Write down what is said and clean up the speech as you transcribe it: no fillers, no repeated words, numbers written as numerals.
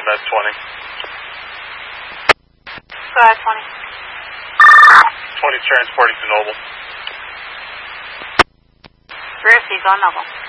that's 20. Go ahead, 20. 20's transporting to Noble. Gracie, go Noble.